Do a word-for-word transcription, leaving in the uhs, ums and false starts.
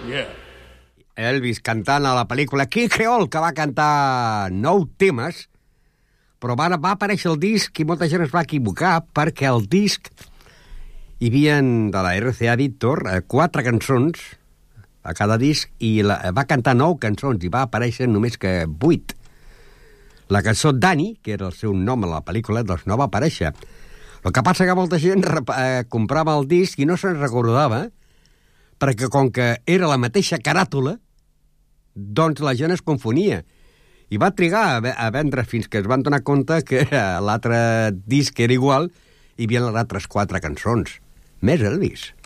Yeah. Elvis cantant a la pel·lícula King Creole, que va cantar nou temes, però va, va aparèixer el disc i molta gent es va equivocar perquè el disc hi havia de la R C A Víctor quatre cançons a cada disc i la, va cantar nou cançons i va aparèixer només que vuit. La cançó Danny, que era el seu nom a la pel·lícula, doncs no va aparèixer. El que passa que molta gent eh, comprava el disc i no se'n recordava perquè com que era la mateixa caràtula, doncs la gent es confonia. I va trigar a, a vendre fins que es van donar compte que l'altre disc era igual i hi havia les altres quatre cançons. Més Elvis.